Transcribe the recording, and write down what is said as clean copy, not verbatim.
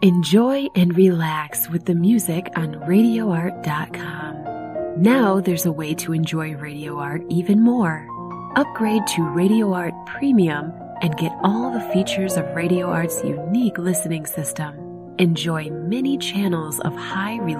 Enjoy and relax with the music on RadioArt.com. Now there's a way to enjoy Radio Art even more. Upgrade to Radio Art Premium and get all the features of Radio Art's unique listening system. Enjoy many channels of high